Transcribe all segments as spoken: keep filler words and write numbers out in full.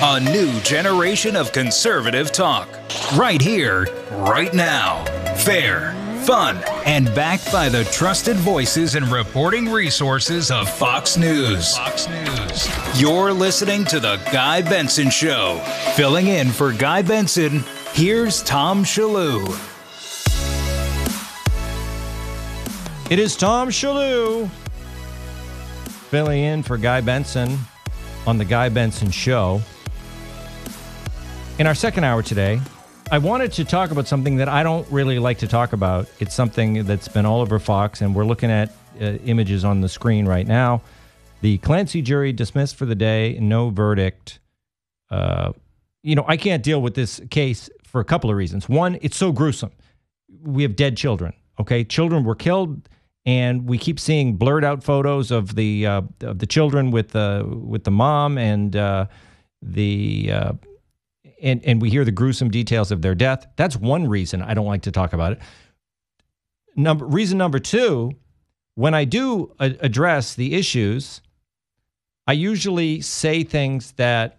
A new generation of conservative talk. Right here, right now. Fair, fun, and backed by the trusted voices and reporting resources of Fox News. Fox News. You're listening to The Guy Benson Show. Filling in for Guy Benson, here's Tom Shillue. It is Tom Shillue filling in for Guy Benson on The Guy Benson Show. In our second hour today, I wanted to talk about something that I don't really like to talk about. It's something that's been all over Fox, and we're looking at uh, images on the screen right now. The Clancy jury dismissed for the day, no verdict. Uh, you know, I can't deal with this case for a couple of reasons. One, it's so gruesome. We have dead children, okay? Children were killed, and we keep seeing blurred out photos of the uh, of the children with uh, with the mom and uh, the... Uh, And, and we hear the gruesome details of their death. That's one reason I don't like to talk about it. Number, reason number two, when I do a- address the issues, I usually say things that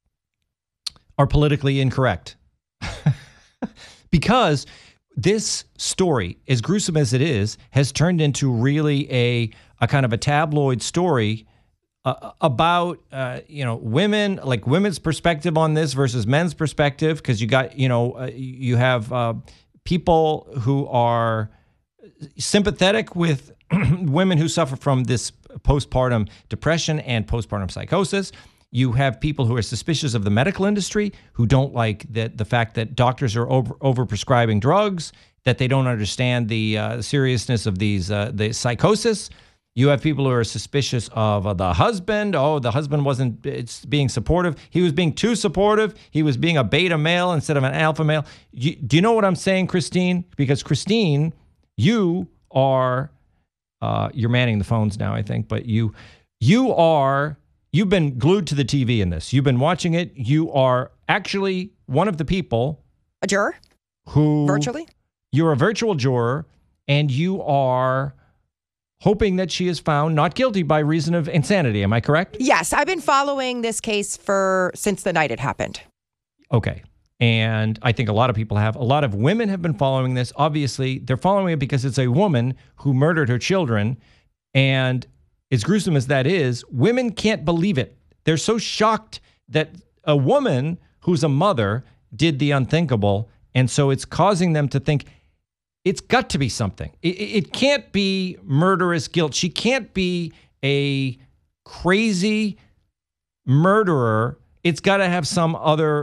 are politically incorrect. Because this story, as gruesome as it is, has turned into really a, a kind of a tabloid story Uh, about, uh, you know, women, like women's perspective on this versus men's perspective, because you got, you know, uh, you have uh, people who are sympathetic with women who suffer from this postpartum depression and postpartum psychosis. You have people who are suspicious of the medical industry, who don't like that the fact that doctors are over, over prescribing drugs, that they don't understand the uh, seriousness of these uh, the psychosis. You have people who are suspicious of uh, the husband. Oh, the husband wasn't it's being supportive. He was being too supportive. He was being a beta male instead of an alpha male. You, do you know what I'm saying, Christine? Because Christine, you are, uh, you're manning the phones now, I think, but you, you are, you've been glued to the T V in this. You've been watching it. You are actually one of the people. A juror? Who. Virtually? You're a virtual juror, and you are hoping that she is found not guilty by reason of insanity. Am I correct? Yes, I've been following this case for since the night it happened. Okay. And I think a lot of people have. A lot of women have been following this. Obviously, they're following it because it's a woman who murdered her children. And as gruesome as that is, women can't believe it. They're so shocked that a woman who's a mother did the unthinkable. And so it's causing them to think, it's got to be something. It, it can't be murderous guilt. She can't be a crazy murderer. It's got to have some other